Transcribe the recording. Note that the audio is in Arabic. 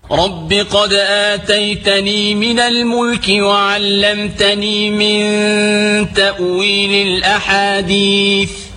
رب قد آتيتني من الملك وعلمتني من تأويل الأحاديث